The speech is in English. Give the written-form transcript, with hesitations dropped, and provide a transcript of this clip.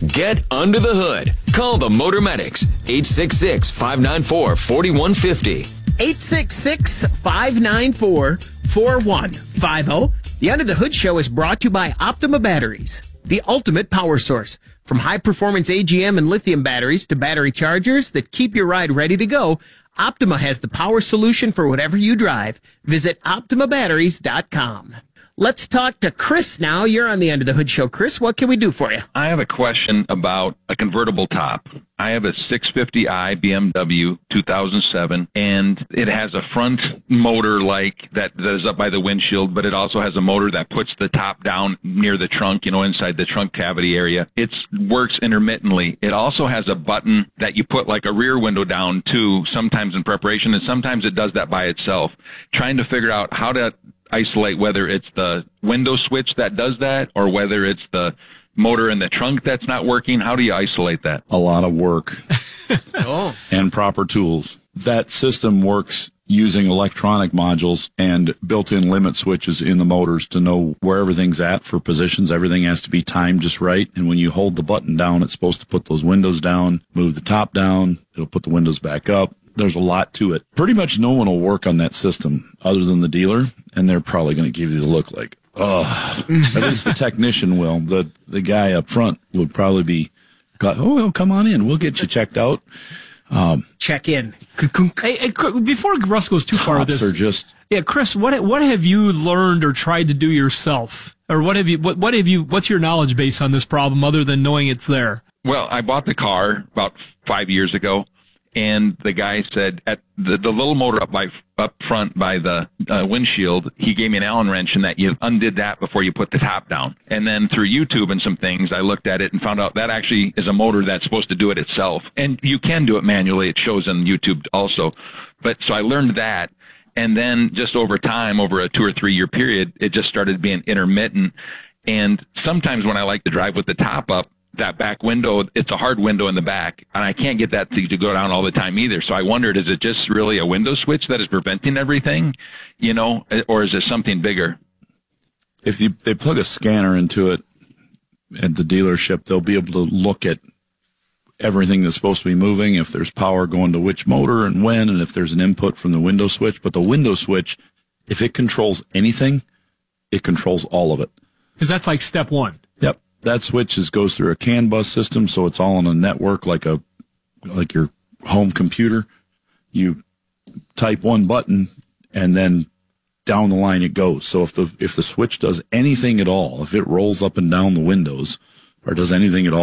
Get under the hood. Call the Motor Medics, 866-594-4150. 866-594-4150. The Under the Hood Show is brought to you by Optima Batteries, the ultimate power source. From high-performance AGM and lithium batteries to battery chargers that keep your ride ready to go, Optima has the power solution for whatever you drive. Visit OptimaBatteries.com. Let's talk to Chris now. You're on the Under the Hood Show. Chris, what can we do for you? I have a question about a convertible top. I have a 650i BMW 2007, and it has a front motor like that is up by the windshield, but it also has a motor that puts the top down near the trunk, inside the trunk cavity area. It works intermittently. It also has a button that you put like a rear window down too, sometimes in preparation, and sometimes it does that by itself. Trying to figure out how to isolate whether it's the window switch that does that or whether it's the motor in the trunk that's not working. How do you isolate that? A lot of work and proper tools. That system works using electronic modules and built-in limit switches in the motors to know where everything's at for positions. Everything has to be timed just right. And when you hold the button down, it's supposed to put those windows down, move the top down. It'll put the windows back up. There's a lot to it. Pretty much no one will work on that system other than the dealer, and they're probably going to give you the look like, ugh. At least the technician will. The guy up front would probably be, oh, well, come on in. We'll get you checked out. Check in. Hey, before Russ goes too far with this, Chris, what have you learned or tried to do yourself, or what's your knowledge base on this problem other than knowing it's there? Well, I bought the car about 5 years ago. And the guy said at the little motor up front by the windshield, he gave me an Allen wrench and that you undid that before you put the top down. And then through YouTube and some things, I looked at it and found out that actually is a motor that's supposed to do it itself. And you can do it manually. It shows on YouTube also. But so I learned that. And then just over time, over a 2 or 3 year period, it just started being intermittent. And sometimes when I like to drive with the top up, that back window, it's a hard window in the back, and I can't get that to go down all the time either. So I wondered, is it just really a window switch that is preventing everything, or is it something bigger? If they plug a scanner into it at the dealership, they'll be able to look at everything that's supposed to be moving, if there's power going to which motor and when, and if there's an input from the window switch. But the window switch, if it controls anything, it controls all of it. Because that's like step one. Yep. That switch goes through a CAN bus system, so it's all on a network like your home computer. You type one button, and then down the line it goes. So if the switch does anything at all, if it rolls up and down the windows or does anything at all,